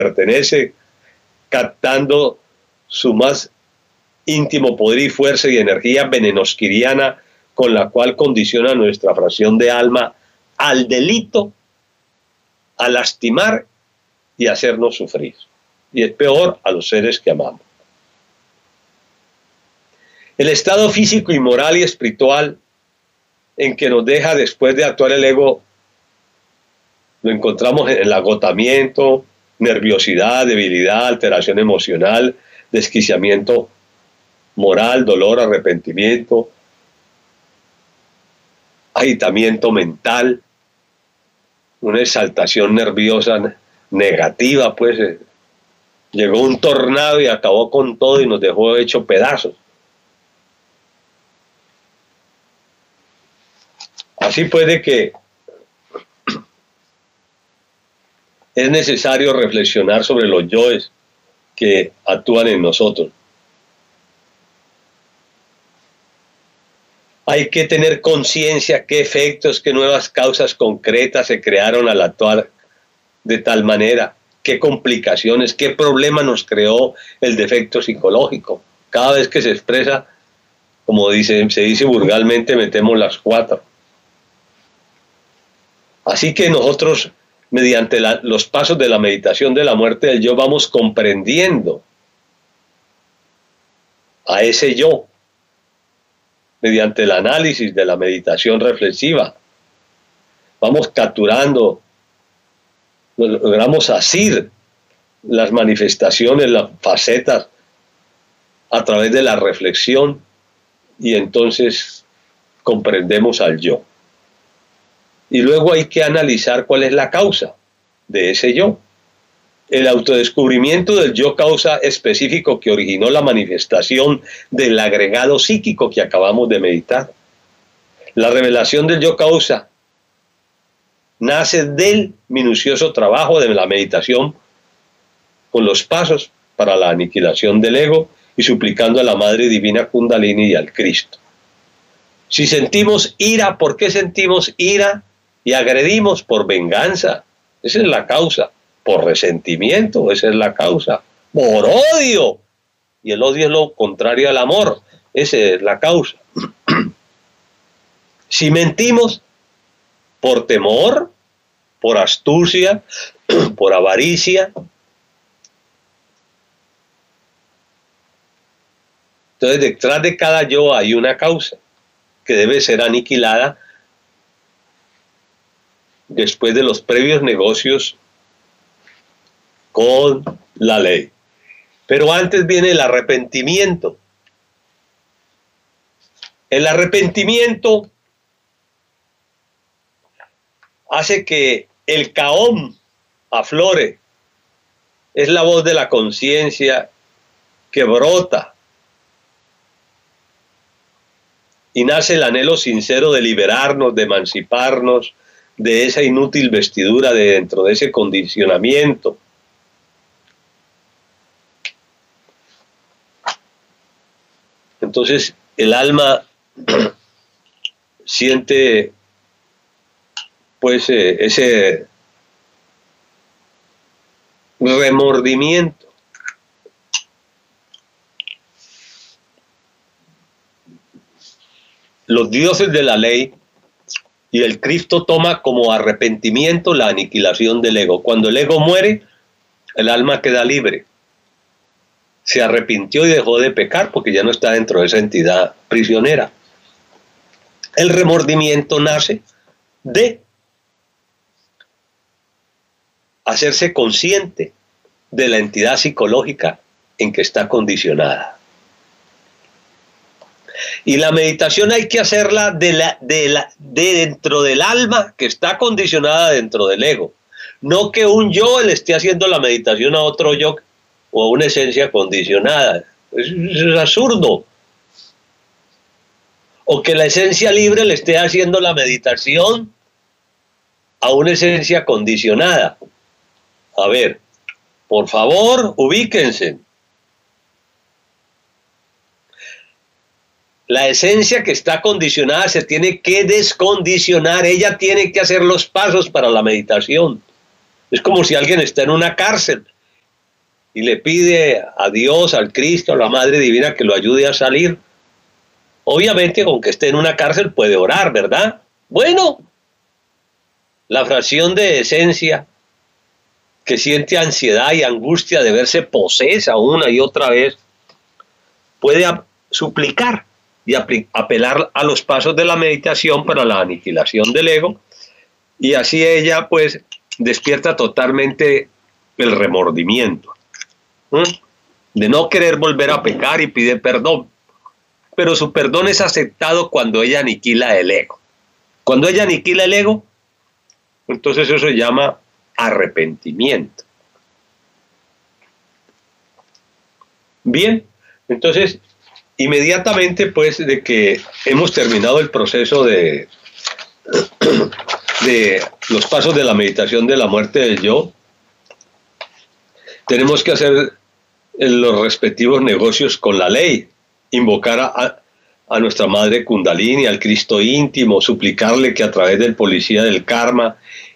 pertenece, captando su más íntimo poder y fuerza y energía venenosquiriana, con la cual condiciona nuestra fracción de alma al delito, a lastimar y a hacernos sufrir. Y es peor a los seres que amamos. El estado físico y moral y espiritual en que nos deja después de actuar el ego, lo encontramos en el agotamiento, nerviosidad, debilidad, alteración emocional, desquiciamiento moral, dolor, arrepentimiento, agitamiento mental, una exaltación nerviosa negativa, pues llegó un tornado y acabó con todo y nos dejó hecho pedazos. Así puede que es necesario reflexionar sobre los yoes que actúan en nosotros. Hay que tener conciencia qué efectos, qué nuevas causas concretas se crearon al actuar de tal manera, qué complicaciones, qué problema nos creó el defecto psicológico. Cada vez que se expresa, como se dice vulgarmente, metemos las 4. Así que nosotros, mediante los pasos de la meditación de la muerte del yo, vamos comprendiendo a ese yo, mediante el análisis de la meditación reflexiva. Vamos capturando, logramos asir las manifestaciones, las facetas a través de la reflexión, y entonces comprendemos al yo. Y luego hay que analizar cuál es la causa de ese yo. El autodescubrimiento del yo causa específico que originó la manifestación del agregado psíquico que acabamos de meditar. La revelación del yo causa nace del minucioso trabajo de la meditación con los pasos para la aniquilación del ego y suplicando a la Madre Divina Kundalini y al Cristo. Si sentimos ira, ¿por qué sentimos ira? Y agredimos por venganza, esa es la causa. Por resentimiento, esa es la causa. Por odio, y el odio es lo contrario al amor, esa es la causa. Si mentimos, por temor, por astucia, por avaricia. Entonces, detrás de cada yo hay una causa que debe ser aniquilada después de los previos negocios con la ley. Pero antes viene el arrepentimiento. El arrepentimiento hace que el Caón aflore. Es la voz de la conciencia que brota. Y nace el anhelo sincero de liberarnos, de emanciparnos de esa inútil vestidura, de dentro de ese condicionamiento. Entonces el alma siente pues ese remordimiento. Los dioses de la ley y el Cristo toma como arrepentimiento la aniquilación del ego. Cuando el ego muere, el alma queda libre. Se arrepintió y dejó de pecar porque ya no está dentro de esa entidad prisionera. El remordimiento nace de hacerse consciente de la entidad psicológica en que está condicionada. Y la meditación hay que hacerla de dentro del alma que está condicionada dentro del ego. No que un yo le esté haciendo la meditación a otro yo o a una esencia condicionada. Es absurdo. O que la esencia libre le esté haciendo la meditación a una esencia condicionada. A ver, por favor, ubíquense. La esencia que está condicionada se tiene que descondicionar. Ella tiene que hacer los pasos para la meditación. Es como si alguien está en una cárcel y le pide a Dios, al Cristo, a la Madre Divina que lo ayude a salir. Obviamente, con que esté en una cárcel puede orar, ¿verdad? Bueno, la fracción de esencia que siente ansiedad y angustia de verse posesa una y otra vez, puede suplicar y apelar a los pasos de la meditación para la aniquilación del ego, y así ella pues despierta totalmente el remordimiento, de no querer volver a pecar, y pide perdón. Pero su perdón es aceptado cuando ella aniquila el ego. Cuando ella aniquila el ego, entonces eso se llama arrepentimiento. Bien, entonces inmediatamente pues de que hemos terminado el proceso de los pasos de la meditación de la muerte del yo, tenemos que hacer los respectivos negocios con la ley, invocar a nuestra madre Kundalini, al Cristo íntimo, suplicarle que a través del policía del karma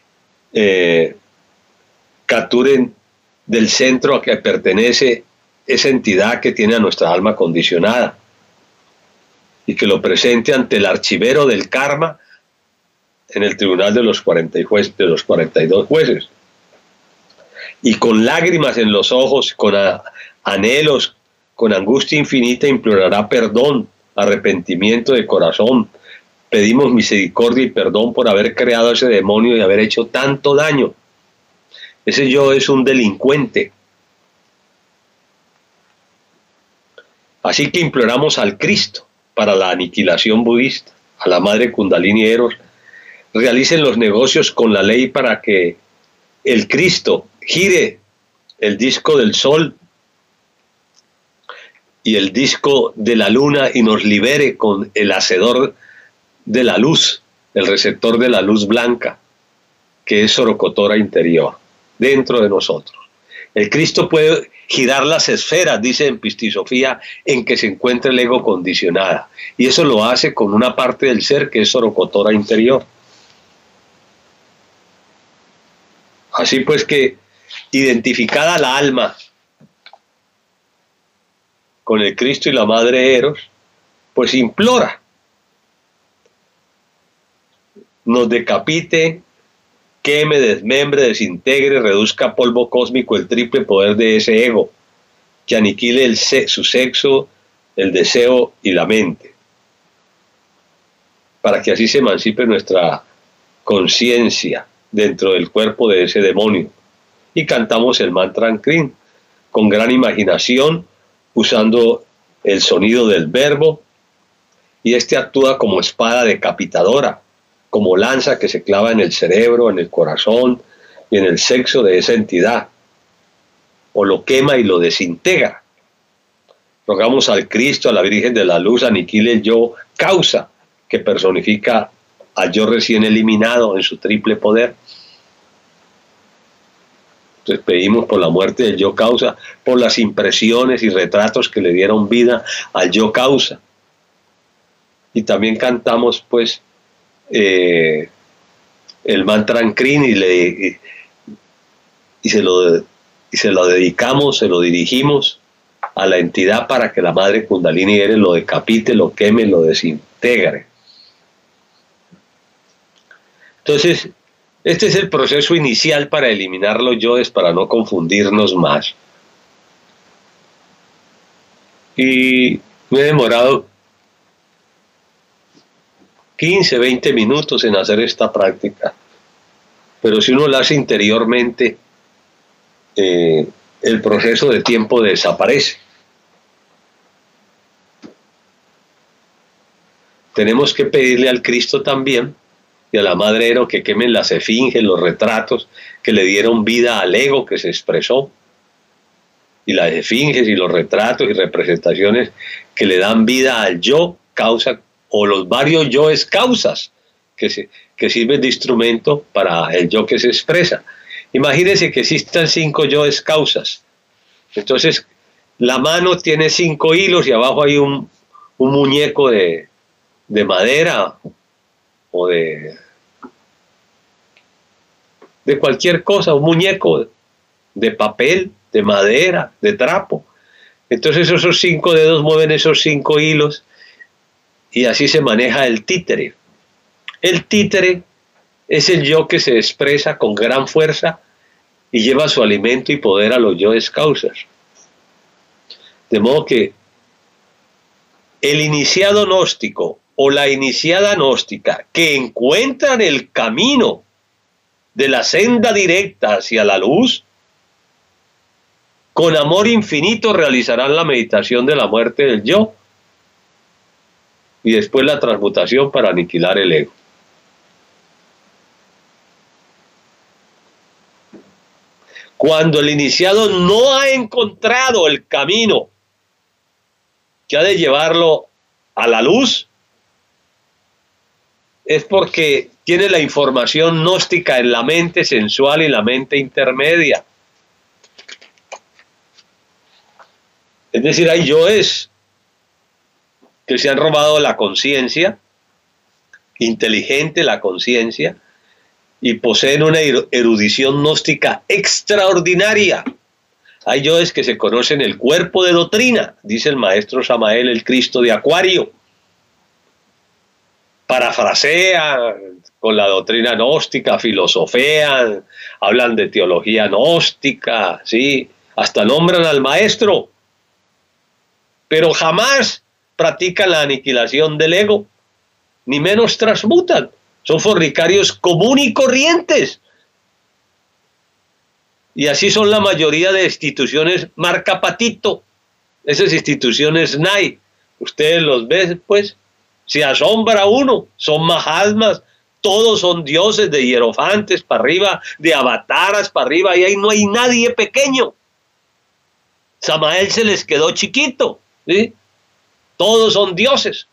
capturen del centro a que pertenece esa entidad que tiene a nuestra alma condicionada, y que lo presente ante el archivero del karma en el tribunal de los 42 jueces, y con lágrimas en los ojos, con anhelos, con angustia infinita, implorará perdón, arrepentimiento de corazón. Pedimos misericordia y perdón por haber creado ese demonio y haber hecho tanto daño. Ese yo es un delincuente. Así que imploramos al Cristo para la aniquilación budista, a la Madre Kundalini Eros, realicen los negocios con la ley para que el Cristo gire el disco del sol y el disco de la luna y nos libere con el hacedor de la luz, el receptor de la luz blanca, que es Sorocotora interior, dentro de nosotros. El Cristo puede girar las esferas, dice en Pistisofía, en que se encuentra el ego condicionada, y eso lo hace con una parte del ser que es Sorocotora interior. Así pues que, identificada la alma con el Cristo y la Madre Eros, pues implora nos decapite, queme, desmembre, desintegre, reduzca a polvo cósmico el triple poder de ese ego, que aniquile su sexo, el deseo y la mente, para que así se emancipe nuestra conciencia dentro del cuerpo de ese demonio. Y cantamos el mantra Krin con gran imaginación, usando el sonido del verbo, y este actúa como espada decapitadora, como lanza que se clava en el cerebro, en el corazón y en el sexo de esa entidad, o lo quema y lo desintegra. Rogamos al Cristo, a la Virgen de la Luz, aniquile el yo causa, que personifica al yo recién eliminado en su triple poder. Entonces pedimos por la muerte del yo causa, por las impresiones y retratos que le dieron vida al yo causa. Y también cantamos pues el mantra Krin y se lo dedicamos, se lo dirigimos a la entidad para que la Madre Kundalini Eres lo decapite, lo queme, lo desintegre. Entonces, este es el proceso inicial para eliminar los yoes, para no confundirnos más. Y me he demorado 15, 20 minutos en hacer esta práctica, pero si uno la hace interiormente, el proceso de tiempo desaparece. Tenemos que pedirle al Cristo también y a la Madre Eros que quemen las esfinges, los retratos que le dieron vida al ego que se expresó, y las esfinges y los retratos y representaciones que le dan vida al yo causa, o los varios yoes causas que sirven de instrumento para el yo que se expresa. Imagínense que existan 5 yoes causas. Entonces la mano tiene 5 hilos y abajo hay un muñeco de madera o de cualquier cosa, un muñeco de papel, de madera, de trapo. Entonces esos 5 dedos mueven esos 5 hilos y así se maneja el títere. El títere es el yo que se expresa con gran fuerza y lleva su alimento y poder a los yoes causas. De modo que el iniciado gnóstico o la iniciada gnóstica que encuentran el camino de la senda directa hacia la luz, con amor infinito realizarán la meditación de la muerte del yo y después la transmutación para aniquilar el ego. Cuando el iniciado no ha encontrado el camino que ha de llevarlo a la luz, es porque tiene la información gnóstica en la mente sensual y la mente intermedia. Es decir, hay yoes que se han robado la conciencia, inteligente la conciencia, y poseen una erudición gnóstica extraordinaria. Hay yoes que se conocen el cuerpo de doctrina, dice el maestro Samael, el Cristo de Acuario. Parafrasean con la doctrina gnóstica, filosofean, hablan de teología gnóstica, ¿sí? Hasta nombran al maestro, pero jamás practican la aniquilación del ego, ni menos transmutan. Son fornicarios comunes y corrientes. Y así son la mayoría de instituciones marca patito, esas instituciones NAI. Ustedes los ven, pues, se asombra uno, son mahatmas, todos son dioses, de hierofantes para arriba, de avataras para arriba, y ahí no hay nadie pequeño. Samael se les quedó chiquito, ¿sí? Todos son dioses.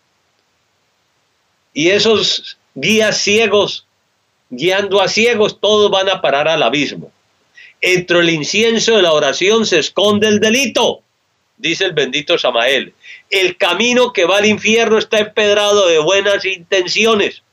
Y esos guías ciegos, guiando a ciegos, todos van a parar al abismo. Entre el incienso de la oración se esconde el delito, dice el bendito Samael. El camino que va al infierno está empedrado de buenas intenciones.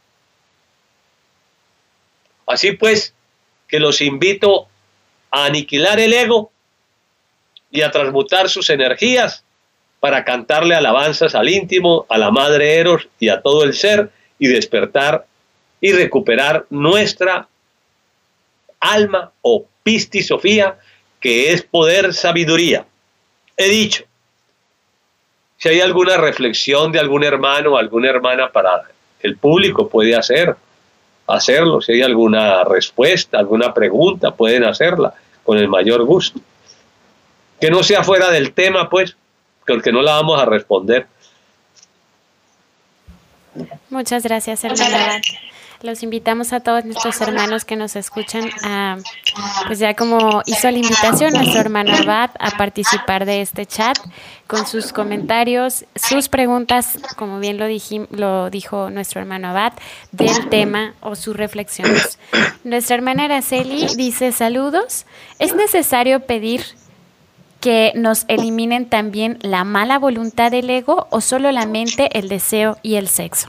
Así pues, que los invito a aniquilar el ego y a transmutar sus energías para cantarle alabanzas al íntimo, a la madre Eros y a todo el ser, y despertar y recuperar nuestra alma o Pisti Sofía, que es poder sabiduría. He dicho, si hay alguna reflexión de algún hermano o alguna hermana para el público, puede hacerlo. Si hay alguna respuesta, alguna pregunta, pueden hacerla con el mayor gusto. Que no sea fuera del tema, pues, porque no la vamos a responder. Muchas gracias, hermano Abad. Los invitamos a todos nuestros hermanos que nos escuchan a, pues ya como hizo la invitación nuestro hermano Abad, a participar de este chat con sus comentarios, sus preguntas, como bien lo dijo nuestro hermano Abad, del tema o sus reflexiones. Nuestra hermana Araceli dice: saludos, ¿es necesario pedir que nos eliminen también la mala voluntad del ego o solo la mente, el deseo y el sexo?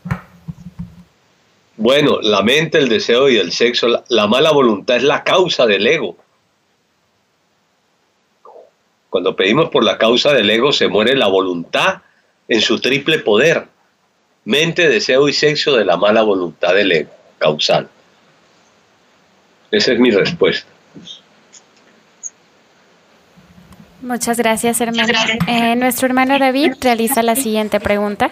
Bueno, la mente, el deseo y el sexo, la mala voluntad es la causa del ego. Cuando pedimos por la causa del ego se muere la voluntad en su triple poder. Mente, deseo y sexo de la mala voluntad del ego causal. Esa es mi respuesta. Muchas gracias, hermano. Nuestro hermano David realiza la siguiente pregunta.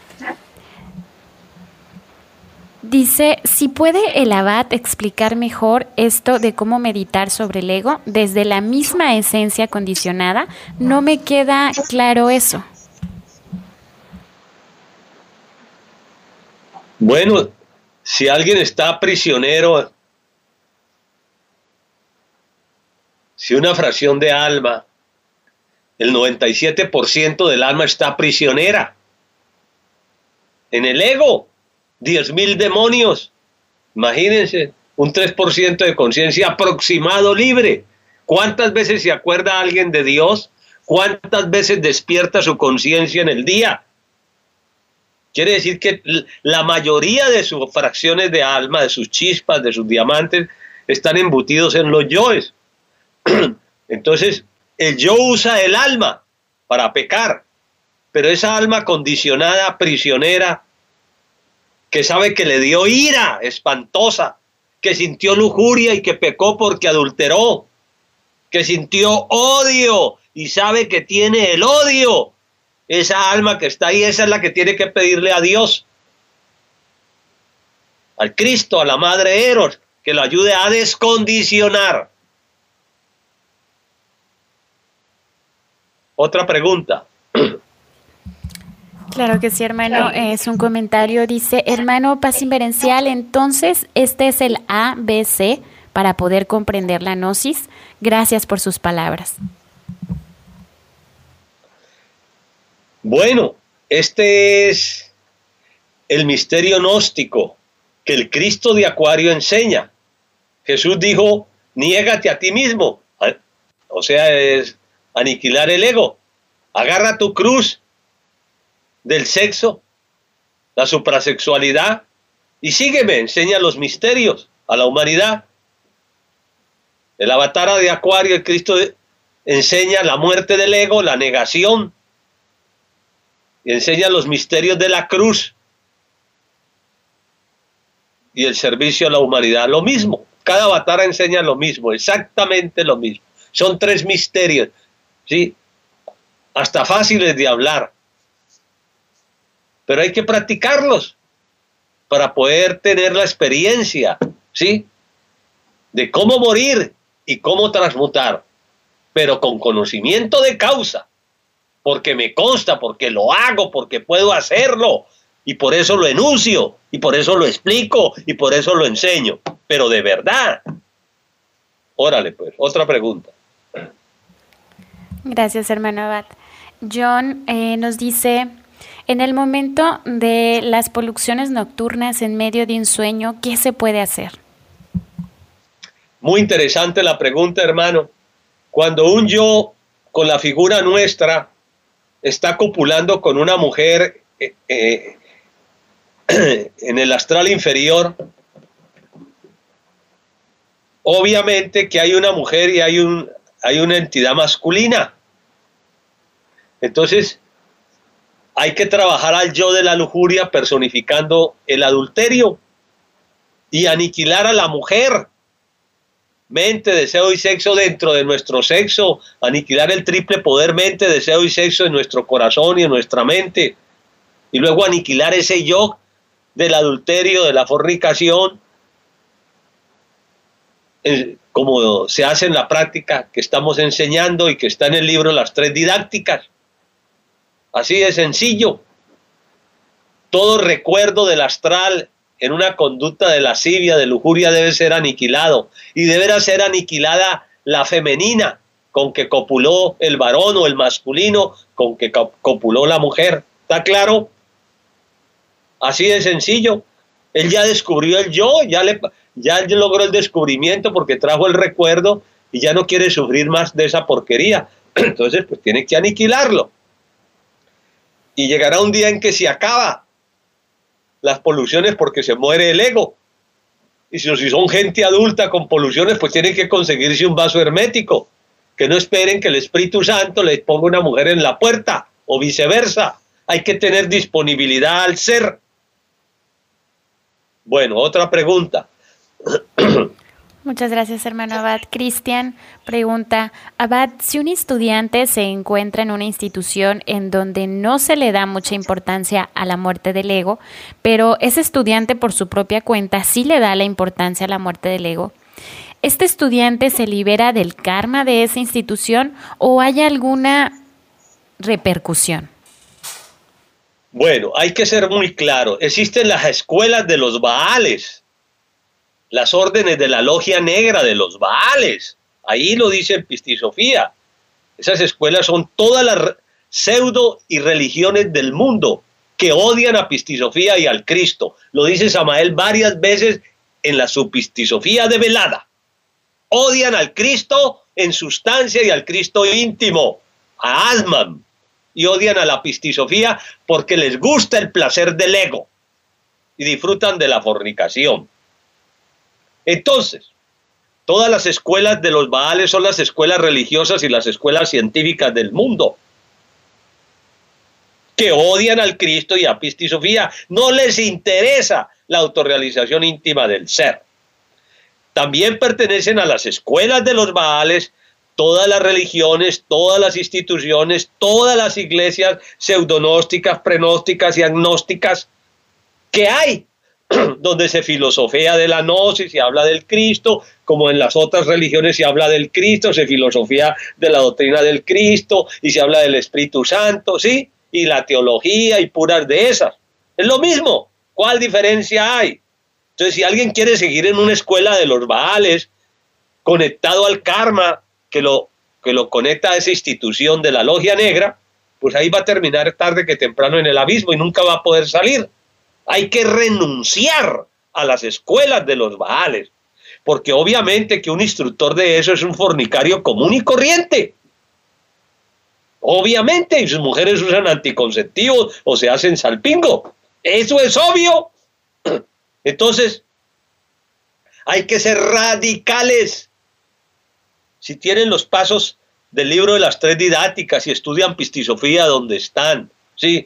Dice, si puede el Abad explicar mejor esto de cómo meditar sobre el ego desde la misma esencia condicionada, no me queda claro eso. Bueno, si alguien está prisionero, si una fracción de alma, el 97% del alma está prisionera en el ego. 10.000 demonios, imagínense, un 3% de conciencia aproximado libre. ¿Cuántas veces se acuerda alguien de Dios? ¿Cuántas veces despierta su conciencia en el día? Quiere decir que la mayoría de sus fracciones de alma, de sus chispas, de sus diamantes, están embutidos en los yoes. Entonces, el yo usa el alma para pecar, pero esa alma condicionada, prisionera, que sabe que le dio ira espantosa, que sintió lujuria y que pecó porque adulteró, que sintió odio y sabe que tiene el odio, esa alma que está ahí, esa es la que tiene que pedirle a Dios, al Cristo, a la Madre Eros, que lo ayude a descondicionar. Otra pregunta. Claro que sí, hermano. Es un comentario. Dice, hermano Paz Inverencial, entonces este es el ABC para poder comprender la gnosis. Gracias por sus palabras. Bueno, este es el misterio gnóstico que el Cristo de Acuario enseña. Jesús dijo, niégate a ti mismo. O sea, es aniquilar el ego. Agarra tu cruz del sexo, la suprasexualidad, y sígueme, enseña los misterios a la humanidad. El avatar de Acuario, el Cristo, enseña la muerte del ego, la negación, y enseña los misterios de la cruz y el servicio a la humanidad. Lo mismo, cada avatar enseña lo mismo, exactamente lo mismo. Son 3 misterios, ¿sí? Hasta fáciles de hablar, pero hay que practicarlos para poder tener la experiencia, ¿sí?, de cómo morir y cómo transmutar, pero con conocimiento de causa, porque me consta, porque lo hago, porque puedo hacerlo, y por eso lo enuncio, y por eso lo explico, y por eso lo enseño, pero de verdad. Órale, pues, otra pregunta. Gracias, hermano Abad. John nos dice, en el momento de las poluciones nocturnas en medio de un sueño, ¿qué se puede hacer? Muy interesante la pregunta, hermano. Cuando un yo con la figura nuestra está copulando con una mujer en el astral inferior, obviamente que hay una mujer y hay una entidad masculina. Entonces, hay que trabajar al yo de la lujuria personificando el adulterio y aniquilar a la mujer. Mente, deseo y sexo dentro de nuestro sexo, aniquilar el triple poder mente, deseo y sexo en nuestro corazón y en nuestra mente. Y luego aniquilar ese yo del adulterio, de la fornicación, como se hace en la práctica que estamos enseñando y que está en el libro Las 3 didácticas. Así de sencillo. Todo recuerdo del astral en una conducta de lascivia, de lujuria, debe ser aniquilado. Y deberá ser aniquilada la femenina, con que copuló el varón, o el masculino, con que copuló la mujer. ¿Está claro? Así de sencillo. Él ya descubrió el yo, ya logró el descubrimiento porque trajo el recuerdo y ya no quiere sufrir más de esa porquería. Entonces, pues tiene que aniquilarlo. Y llegará un día en que se acaba las poluciones porque se muere el ego. Y si son gente adulta con poluciones, pues tienen que conseguirse un vaso hermético. Que no esperen que el Espíritu Santo les ponga una mujer en la puerta o viceversa. Hay que tener disponibilidad al ser. Bueno, otra pregunta. Muchas gracias, hermano Abad. Cristian pregunta, Abad, si un estudiante se encuentra en una institución en donde no se le da mucha importancia a la muerte del ego, pero ese estudiante por su propia cuenta sí le da la importancia a la muerte del ego, ¿este estudiante se libera del karma de esa institución o hay alguna repercusión? Bueno, hay que ser muy claro. Existen las escuelas de los Baales, las órdenes de la logia negra de los Baales. Ahí lo dice en Pistisofía. Esas escuelas son todas las pseudo y religiones del mundo que odian a Pistisofía y al Cristo. Lo dice Samael varias veces en la Subpistisofía de Velada. Odian al Cristo en sustancia y al Cristo íntimo, a Asman, y odian a la Pistisofía porque les gusta el placer del ego y disfrutan de la fornicación. Entonces, Todas las escuelas de los Baales son las escuelas religiosas y las escuelas científicas del mundo, que odian al Cristo y a Pista y Sofía. No les interesa la autorrealización íntima del ser. También pertenecen a las escuelas de los Baales todas las religiones, todas las instituciones, todas las iglesias pseudonósticas, prenósticas y agnósticas que hay, donde se filosofea de la gnosis, se habla del Cristo, como en las otras religiones se habla del Cristo, se filosofía de la doctrina del Cristo y se habla del Espíritu Santo, ¿sí? Y la teología y puras de esas. Es lo mismo. ¿Cuál diferencia hay? Entonces, si alguien quiere seguir en una escuela de los Baales, conectado al karma, que lo conecta a esa institución de la logia negra, pues ahí va a terminar tarde que temprano en el abismo y nunca va a poder salir. Hay que renunciar a las escuelas de los Baales, porque obviamente que un instructor de eso es un fornicario común y corriente. Obviamente, y sus mujeres usan anticonceptivos o se hacen salpingo. Eso es obvio. Entonces, hay que ser radicales. Si tienen los pasos del libro de las tres didácticas y estudian pistisofía donde están, ¿sí?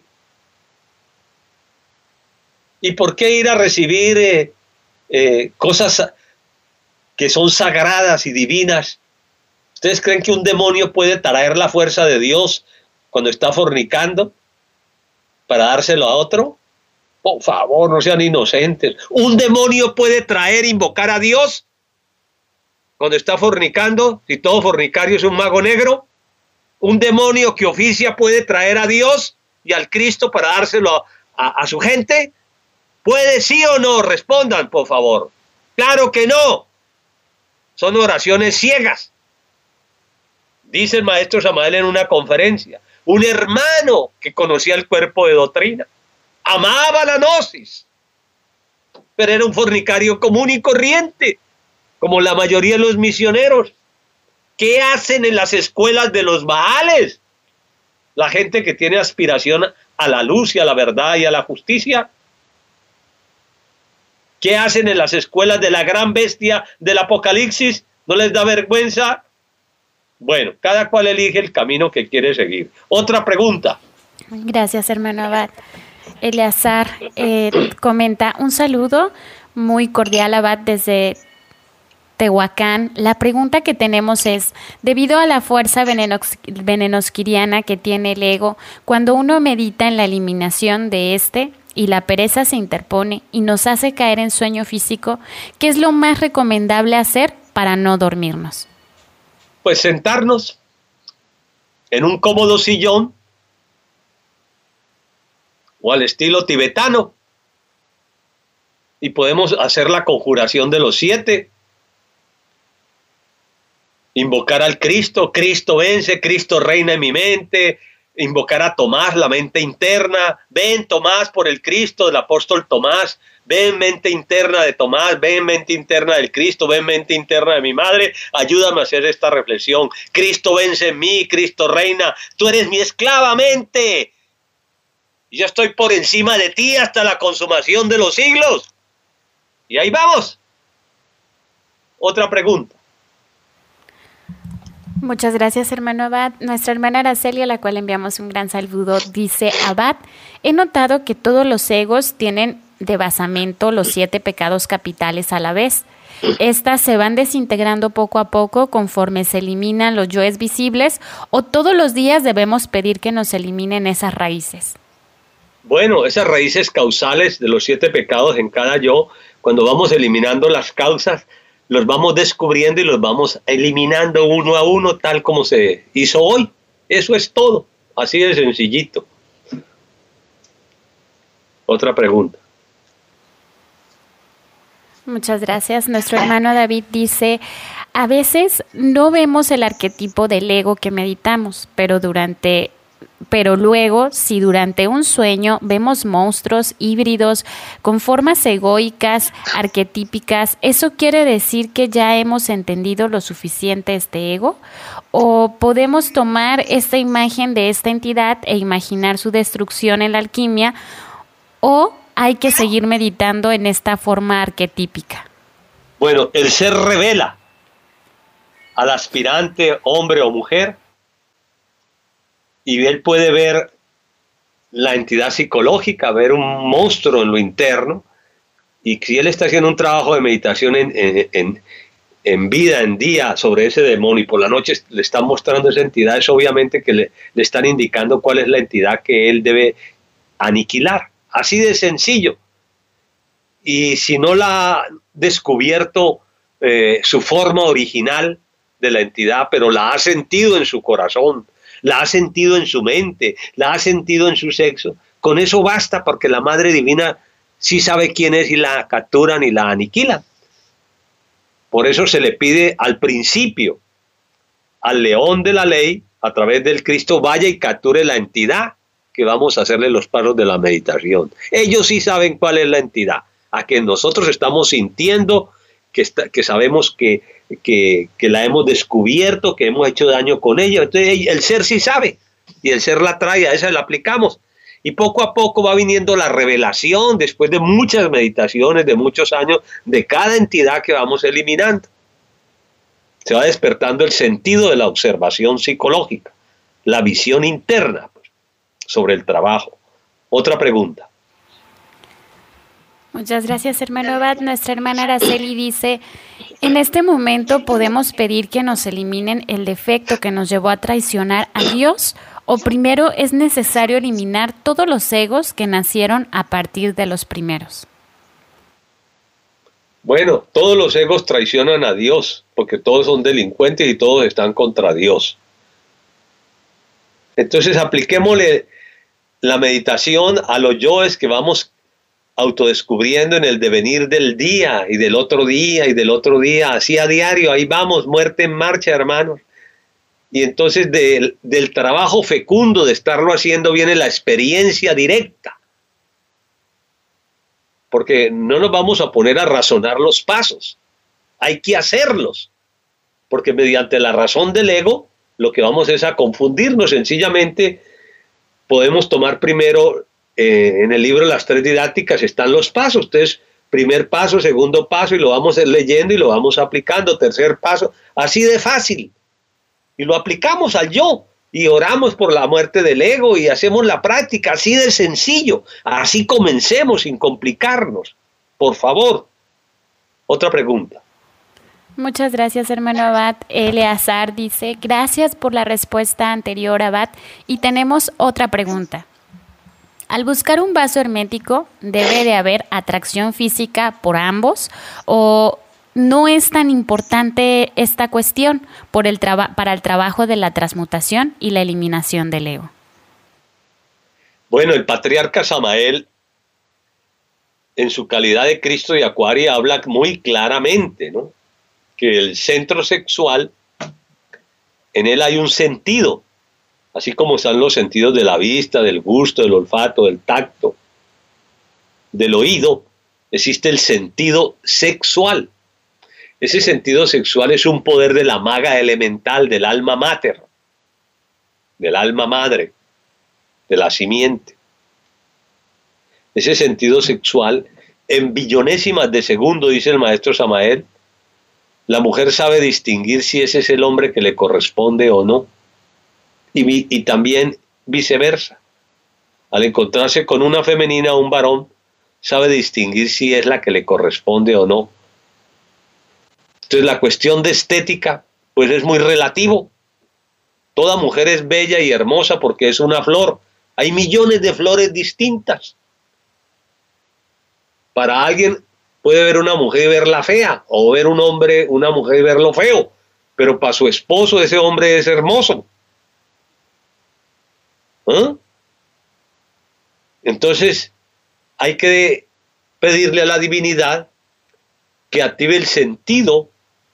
¿Y por qué ir a recibir cosas que son sagradas y divinas? ¿Ustedes creen que un demonio puede traer la fuerza de Dios cuando está fornicando para dárselo a otro? Por favor, no sean inocentes. ¿Un demonio puede traer, invocar a Dios cuando está fornicando? Si todo fornicario es un mago negro. ¿Un demonio que oficia puede traer a Dios y al Cristo para dárselo a su gente? ¿Puede sí o no? Respondan, por favor. Claro que no. Son oraciones ciegas. Dice el maestro Samael en una conferencia, un hermano que conocía el cuerpo de doctrina, amaba la gnosis, pero era un fornicario común y corriente, como la mayoría de los misioneros. ¿Qué hacen en las escuelas de los Baales? La gente que tiene aspiración a la luz y a la verdad y a la justicia. ¿Qué hacen en las escuelas de la gran bestia del Apocalipsis? ¿No les da vergüenza? Bueno, cada cual elige el camino que quiere seguir. Otra pregunta. Gracias, hermano Abad. Eleazar comenta, un saludo muy cordial, Abad, desde Tehuacán. La pregunta que tenemos es, debido a la fuerza venenosquiriana que tiene el ego, cuando uno medita en la eliminación de este y la pereza se interpone y nos hace caer en sueño físico, ¿qué es lo más recomendable hacer para no dormirnos? Pues sentarnos en un cómodo sillón o al estilo tibetano y podemos hacer la conjuración de los 7, invocar al Cristo, Cristo vence, Cristo reina en mi mente, invocar a Tomás, la mente interna, ven Tomás por el Cristo del apóstol Tomás, ven mente interna de Tomás, ven mente interna del Cristo, ven mente interna de mi madre, ayúdame a hacer esta reflexión. Cristo vence en mí, Cristo reina, tú eres mi esclava mente, y yo estoy por encima de ti hasta la consumación de los siglos. Y ahí vamos. Otra pregunta. Muchas gracias, hermano Abad. Nuestra hermana Araceli, a la cual enviamos un gran saludo, dice, Abad, he notado que todos los egos tienen de basamento los 7 pecados capitales a la vez. Estas se van desintegrando poco a poco conforme se eliminan los yoes visibles, o todos los días debemos pedir que nos eliminen esas raíces. Bueno, esas raíces causales de los 7 pecados en cada yo, cuando vamos eliminando las causas, los vamos descubriendo y los vamos eliminando uno a uno, tal como se hizo hoy. Eso es todo, así de sencillito. Otra pregunta. Muchas gracias. Nuestro hermano David dice, a veces no vemos el arquetipo del ego que meditamos, pero luego, si durante un sueño vemos monstruos híbridos con formas egoicas, arquetípicas, ¿eso quiere decir que ya hemos entendido lo suficiente este ego? ¿O podemos tomar esta imagen de esta entidad e imaginar su destrucción en la alquimia? ¿O hay que seguir meditando en esta forma arquetípica? Bueno, el ser revela al aspirante, hombre o mujer, y él puede ver la entidad psicológica, ver un monstruo en lo interno, y si él está haciendo un trabajo de meditación en vida, en día, sobre ese demonio, y por la noche le están mostrando esa entidad, es obviamente que le están indicando cuál es la entidad que él debe aniquilar. Así de sencillo. Y si no la ha descubierto su forma original de la entidad, pero la ha sentido en su corazón, la ha sentido en su mente, la ha sentido en su sexo, con eso basta, porque la Madre Divina sí sabe quién es y la capturan y la aniquilan. Por eso se le pide al principio, al león de la ley, a través del Cristo, vaya y capture la entidad que vamos a hacerle los pasos de la meditación. Ellos sí saben cuál es la entidad, a que nosotros estamos sintiendo, que sabemos que la hemos descubierto, que hemos hecho daño con ella. Entonces el ser sí sabe, y el ser la trae, a esa la aplicamos. Y poco a poco va viniendo la revelación, después de muchas meditaciones, de muchos años, de cada entidad que vamos eliminando. Se va despertando el sentido de la observación psicológica, la visión interna, pues, sobre el trabajo. Otra pregunta. Muchas gracias, hermano Abad. Nuestra hermana Araceli dice, en este momento podemos pedir que nos eliminen el defecto que nos llevó a traicionar a Dios, o primero es necesario eliminar todos los egos que nacieron a partir de los primeros. Bueno, todos los egos traicionan a Dios, porque todos son delincuentes y todos están contra Dios. Entonces apliquémosle la meditación a los yoes que vamos autodescubriendo en el devenir del día y del otro día y del otro día, así a diario, ahí vamos, muerte en marcha, hermanos. Y entonces del trabajo fecundo de estarlo haciendo viene la experiencia directa. Porque no nos vamos a poner a razonar los pasos, hay que hacerlos. Porque mediante la razón del ego, lo que vamos es a confundirnos. Sencillamente podemos tomar primero, en el libro Las Tres Didácticas están los pasos. Entonces, primer paso, segundo paso, y lo vamos a ir leyendo y lo vamos aplicando. Tercer paso, así de fácil. Y lo aplicamos al yo. Y oramos por la muerte del ego y hacemos la práctica así de sencillo. Así comencemos sin complicarnos. Por favor. Otra pregunta. Muchas gracias, hermano Abad. Eleazar dice, gracias por la respuesta anterior, Abad. Y tenemos otra pregunta. Al buscar un vaso hermético, ¿debe de haber atracción física por ambos? ¿O no es tan importante esta cuestión para el trabajo de la transmutación y la eliminación del ego? Bueno, el patriarca Samael, en su calidad de Cristo de Acuario, habla muy claramente, ¿no?, que el centro sexual, en él hay un sentido, así como están los sentidos de la vista, del gusto, del olfato, del tacto, del oído, existe el sentido sexual. Ese sentido sexual es un poder de la maga elemental, del alma mater, del alma madre, de la simiente. Ese sentido sexual, en billonésimas de segundo, dice el maestro Samael, la mujer sabe distinguir si ese es el hombre que le corresponde o no. Y también viceversa. Al encontrarse con una femenina o un varón, sabe distinguir si es la que le corresponde o no. Entonces la cuestión de estética, pues es muy relativo. Toda mujer es bella y hermosa porque es una flor. Hay millones de flores distintas. Para alguien puede ver una mujer y verla fea, o ver un hombre, una mujer y verlo feo, pero para su esposo ese hombre es hermoso. ¿Ah? Entonces hay que pedirle a la divinidad que active el sentido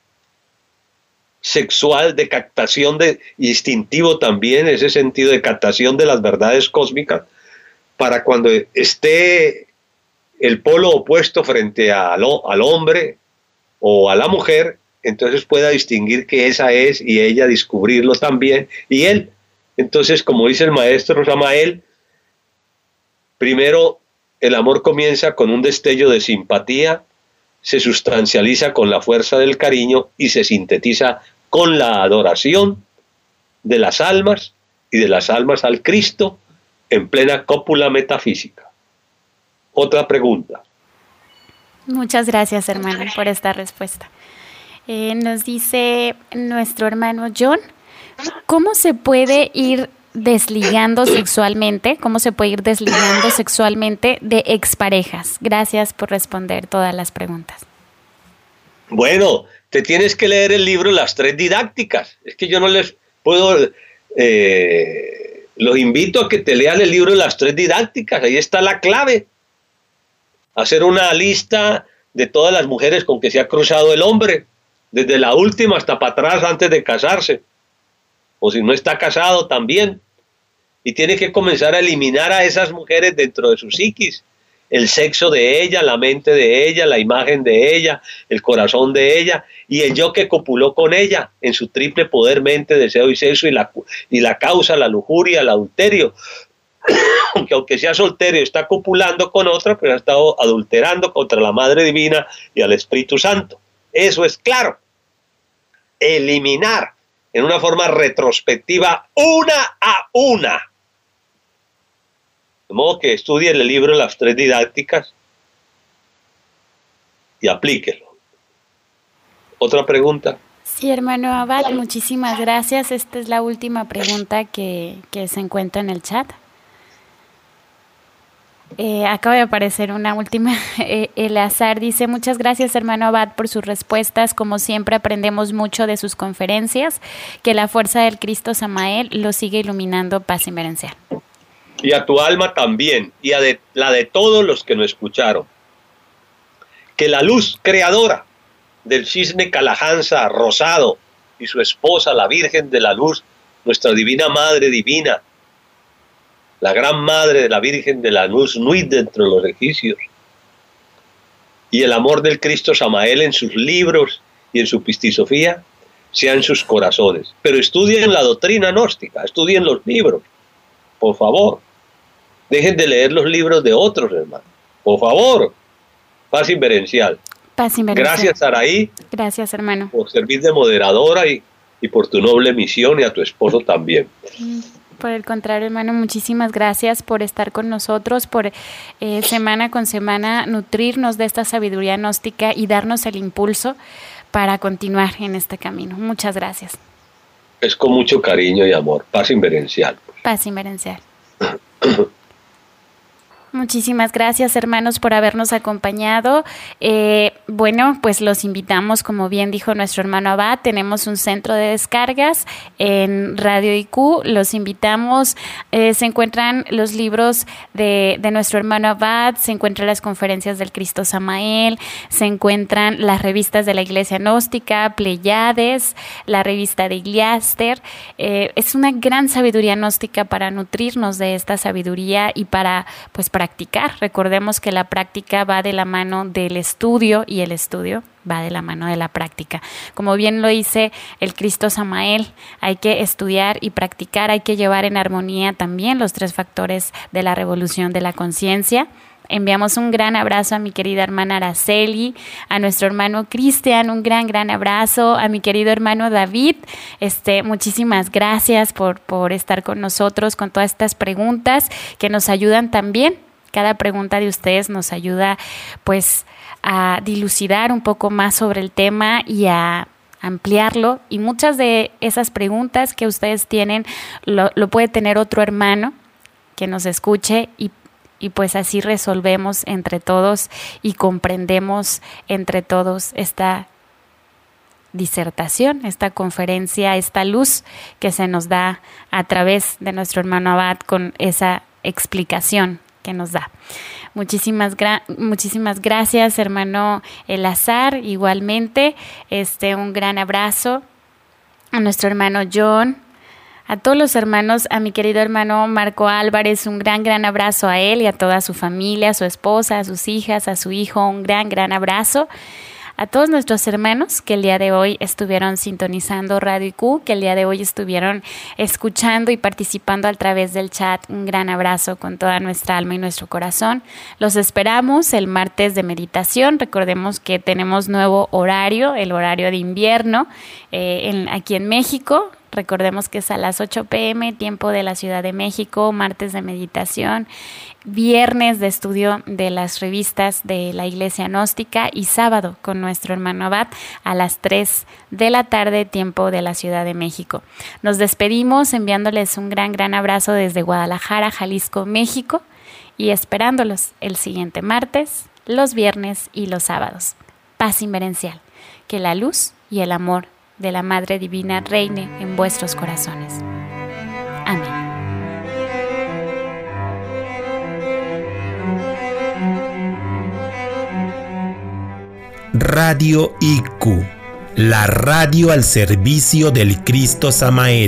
sexual de captación instintivo también, ese sentido de captación de las verdades cósmicas, para cuando esté el polo opuesto frente al hombre o a la mujer, entonces pueda distinguir que esa es y ella descubrirlo también, y él. Entonces, como dice el maestro Samael, primero el amor comienza con un destello de simpatía, se sustancializa con la fuerza del cariño y se sintetiza con la adoración de las almas y de las almas al Cristo en plena cópula metafísica. Otra pregunta. Muchas gracias, hermano, por esta respuesta. Nos dice nuestro hermano John, ¿cómo se puede ir desligando sexualmente? ¿Cómo se puede ir desligando sexualmente de exparejas? Gracias por responder todas las preguntas. Bueno, te tienes que leer el libro Las Tres Didácticas. Es que yo no les puedo... los invito a que te lean el libro Las Tres Didácticas. Ahí está la clave. Hacer una lista de todas las mujeres con que se ha cruzado el hombre, desde la última hasta para atrás antes de casarse. O si no está casado también. Y tiene que comenzar a eliminar a esas mujeres dentro de su psiquis. El sexo de ella, la mente de ella, la imagen de ella, el corazón de ella y el yo que copuló con ella en su triple poder, mente, deseo y sexo y la causa, la lujuria, el adulterio. Que aunque sea soltero y está copulando con otra, pero ha estado adulterando contra la Madre Divina y al Espíritu Santo. Eso es claro. Eliminar en una forma retrospectiva una a una. De modo que estudie el libro Las Tres Didácticas y aplíquelo. ¿Otra pregunta? Sí, hermano Abad, muchísimas gracias. Esta es la última pregunta que se encuentra en el chat. Acaba de aparecer una última. Eleazar dice, muchas gracias, hermano Abad, por sus respuestas. Como siempre, aprendemos mucho de sus conferencias. Que la fuerza del Cristo Samael lo siga iluminando. Paz inmerencial. Y a tu alma también, y a la de todos los que nos escucharon. Que la luz creadora del cisne Calajanza rosado y su esposa, la Virgen de la Luz, nuestra Divina Madre Divina, la gran Madre de la Virgen de la Luz, Nuit dentro de los egipcios, y el amor del Cristo Samael en sus libros y en su pistisofía, sea en sus corazones. Pero estudien la doctrina gnóstica, estudien los libros, por favor. Dejen de leer los libros de otros, hermano. Por favor. Paz inverencial. Paz inverencial. Gracias, Saraí. Gracias, hermano. Por servir de moderadora y por tu noble misión, y a tu esposo también. Por el contrario, hermano, muchísimas gracias por estar con nosotros, por semana con semana nutrirnos de esta sabiduría gnóstica y darnos el impulso para continuar en este camino. Muchas gracias. Es con mucho cariño y amor. Paz inverencial. Paz inverencial. Muchísimas gracias, hermanos, por habernos acompañado. Bueno, pues los invitamos, como bien dijo nuestro hermano Abad, tenemos un centro de descargas en Radio IQ. Los invitamos, se encuentran los libros de nuestro hermano Abad, se encuentran las conferencias del Cristo Samael, se encuentran las revistas de la Iglesia Gnóstica, Pleiades, la revista de Iliaster. Es una gran sabiduría gnóstica para nutrirnos de esta sabiduría y para practicar. Recordemos que la práctica va de la mano del estudio y el estudio va de la mano de la práctica. Como bien lo dice el Cristo Samael, hay que estudiar y practicar, hay que llevar en armonía también los 3 factores de la revolución de la conciencia. Enviamos un gran abrazo a mi querida hermana Araceli, a nuestro hermano Cristian, un gran abrazo, a mi querido hermano David. Muchísimas gracias por estar con nosotros, con todas estas preguntas que nos ayudan también. Cada pregunta de ustedes nos ayuda pues a dilucidar un poco más sobre el tema y a ampliarlo. Y muchas de esas preguntas que ustedes tienen lo puede tener otro hermano que nos escuche y pues así resolvemos entre todos y comprendemos entre todos esta disertación, esta conferencia, esta luz que se nos da a través de nuestro hermano Abad con esa explicación que nos da. Muchísimas gracias, hermano Eleazar, igualmente. Un gran abrazo a nuestro hermano John, a todos los hermanos, a mi querido hermano Marco Álvarez, un gran abrazo a él y a toda su familia, a su esposa, a sus hijas, a su hijo, un gran abrazo. a todos nuestros hermanos que el día de hoy estuvieron sintonizando Radio IQ, que el día de hoy estuvieron escuchando y participando a través del chat. Un gran abrazo con toda nuestra alma y nuestro corazón. Los esperamos el martes de meditación. Recordemos que tenemos nuevo horario, el horario de invierno aquí en México. Recordemos que es a las 8 p.m, tiempo de la Ciudad de México, martes de meditación, viernes de estudio de las revistas de la Iglesia Gnóstica y sábado con nuestro hermano Abad a las 3 de la tarde, tiempo de la Ciudad de México. Nos despedimos enviándoles un gran abrazo desde Guadalajara, Jalisco, México, y esperándolos el siguiente martes, los viernes y los sábados. Paz inmerencial, que la luz y el amor de la Madre Divina reine en vuestros corazones. Amén. Radio IQ, la radio al servicio del Cristo Samael.